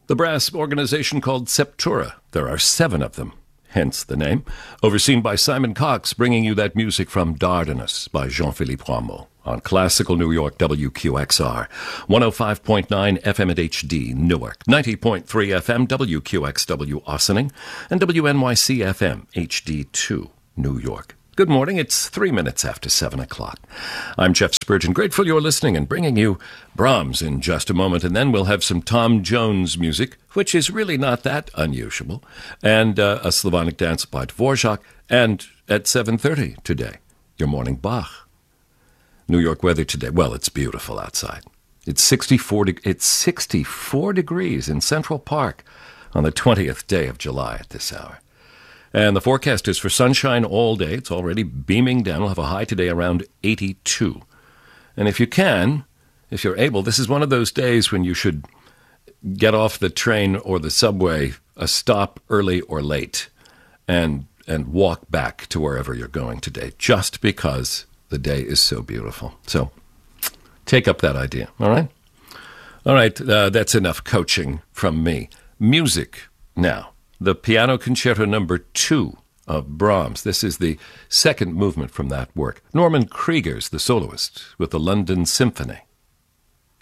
The brass organization called Septura. There are 7 of them, hence the name. Overseen by Simon Cox, bringing you that music from Dardanus by Jean-Philippe Rameau on Classical New York WQXR, 105.9 FM at HD Newark, 90.3 FM WQXW Ossining, and WNYC FM HD2 New York. Good morning. It's 3 minutes after 7 o'clock. I'm Jeff Spurgeon. Grateful you're listening and bringing you Brahms in just a moment. And then we'll have some Tom Jones music, which is really not that unusual, and a Slavonic dance by Dvorak. And at 7:30 today, your morning Bach. New York weather today. Well, it's beautiful outside. It's 64 degrees in Central Park on the 20th day of July at this hour. And the forecast is for sunshine all day. It's already beaming down. We'll have a high today around 82. And if you're able, this is one of those days when you should get off the train or the subway a stop early or late and walk back to wherever you're going today, just because the day is so beautiful. So take up that idea, all right? All right, that's enough coaching from me. Music now. The Piano Concerto No. 2 of Brahms. This is the second movement from that work. Norman Krieger's the soloist with the London Symphony.